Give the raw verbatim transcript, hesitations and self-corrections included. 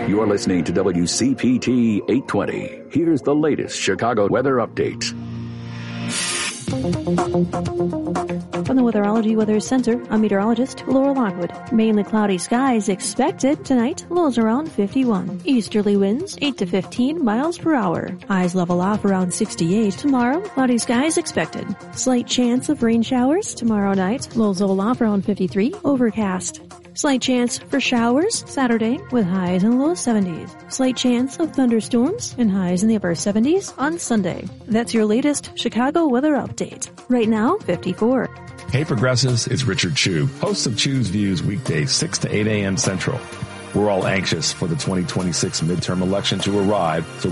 You're listening to W C P T eight twenty. Here's the latest Chicago weather update. From the Weatherology Weather Center, I'm meteorologist Laura Lockwood. Mainly cloudy skies expected tonight. Lows around fifty-one. Easterly winds eight to fifteen miles per hour. Highs level off around sixty-eight. Tomorrow, cloudy skies expected. Slight chance of rain showers tomorrow night. Lows level off around fifty-three. Overcast. Slight chance for showers Saturday with highs in the low seventies. Slight chance of thunderstorms and highs in the upper seventies on Sunday. That's your latest Chicago weather update. Right now, fifty-four. Hey Progressives, it's Richard Chu, host of Chu's Views weekdays six to eight a.m. Central. We're all anxious for the twenty twenty-six midterm election to arrive, so